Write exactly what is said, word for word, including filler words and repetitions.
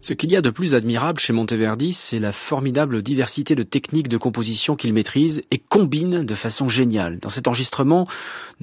Ce qu'il y a de plus admirable chez Monteverdi, c'est la formidable diversité de techniques de composition qu'il maîtrise et combine de façon géniale. Dans cet enregistrement,